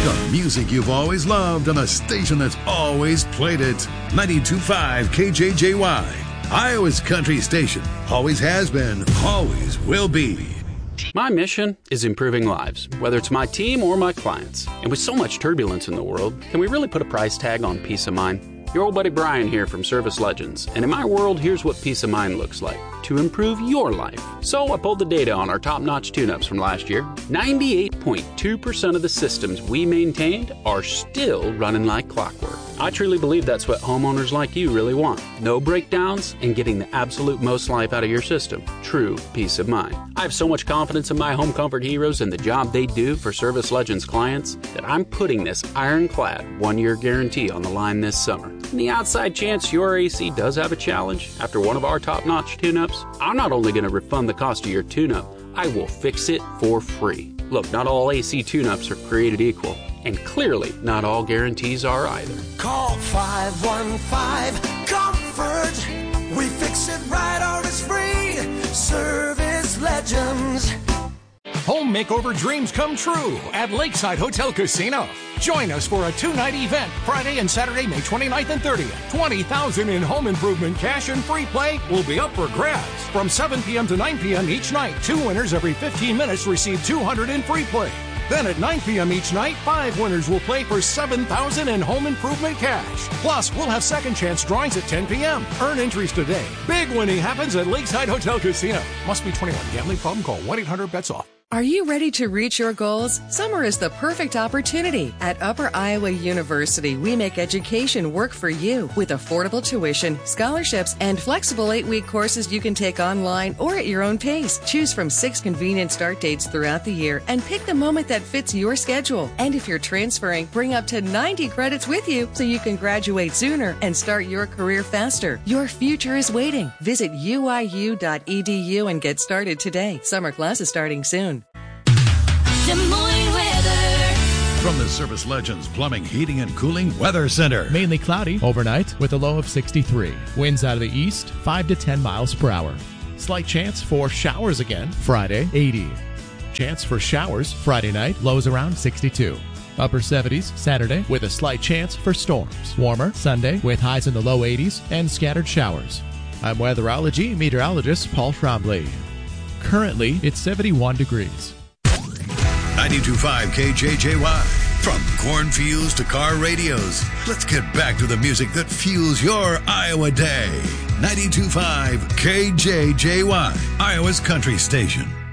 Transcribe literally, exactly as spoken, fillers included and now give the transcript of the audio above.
The music you've always loved on a station that's always played it. ninety-two point five K J J Y. Iowa's country station. Always has been, always will be. My mission is improving lives, whether it's my team or my clients. And with so much turbulence in the world, can we really put a price tag on peace of mind? Your old buddy Brian here from Service Legends. And in my world, here's what peace of mind looks like to improve your life. So I pulled the data on our top-notch tune-ups from last year. ninety-eight point two percent of the systems we maintained are still running like clockwork. I truly believe that's what homeowners like you really want. No breakdowns and getting the absolute most life out of your system. True peace of mind. I have so much confidence in my home comfort heroes and the job they do for Service Legends clients that I'm putting this ironclad one-year guarantee on the line this summer. In the outside chance your A C does have a challenge after one of our top-notch tune-ups, I'm not only going to refund the cost of your tune-up, I will fix it for free. Look, not all A C tune-ups are created equal. And clearly, not all guarantees are either. Call five one five comfort. We fix it right or it's free. Service Legends. Home makeover dreams come true at Lakeside Hotel Casino. Join us for a two-night event, Friday and Saturday, May twenty-ninth and thirtieth. twenty thousand dollars in home improvement cash and free play will be up for grabs. From seven p.m. to nine p.m. each night, two winners every fifteen minutes receive two hundred dollars in free play. Then at nine p.m. each night, five winners will play for seven thousand dollars in home improvement cash. Plus, we'll have second chance drawings at ten p.m. Earn entries today. Big winning happens at Lakeside Hotel Casino. Must be twenty-one. Gambling problem? Call one eight hundred bets off. Are you ready to reach your goals? Summer is the perfect opportunity. At Upper Iowa University, we make education work for you with affordable tuition, scholarships, and flexible eight-week courses you can take online or at your own pace. Choose from six convenient start dates throughout the year and pick the moment that fits your schedule. And if you're transferring, bring up to ninety credits with you so you can graduate sooner and start your career faster. Your future is waiting. Visit U I U dot E D U and get started today. Summer class is starting soon. Des Moines weather. From the Service Legends Plumbing, Heating, and Cooling Weather Center. Mainly cloudy overnight with a low of sixty-three. Winds out of the east, five to ten miles per hour. Slight chance for showers again Friday, eighty. Chance for showers Friday night, lows around sixty-two. Upper seventies Saturday with a slight chance for storms. Warmer Sunday with highs in the low eighties and scattered showers. I'm weatherology meteorologist Paul Trombley. Currently, it's seventy-one degrees. ninety-two point five K J J Y. From cornfields to car radios, let's get back to the music that fuels your Iowa day. ninety-two point five K J J Y, Iowa's country station.